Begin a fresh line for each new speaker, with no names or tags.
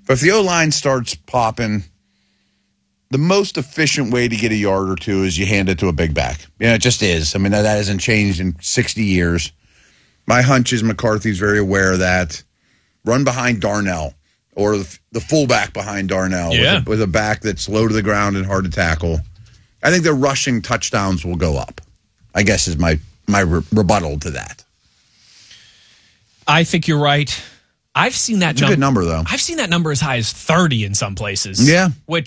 But if the O-line starts popping, the most efficient way to get a yard or two is you hand it to a big back. It just is. I mean, that hasn't changed in 60 years. My hunch is McCarthy's very aware of that. Run behind Darnell or the fullback behind Darnell with a back that's low to the ground and hard to tackle. I think their rushing touchdowns will go up, I guess is my rebuttal to that.
I think you're right. I've seen that
It's a good number, though.
I've seen that number as high as 30 in some places.
Yeah.
Which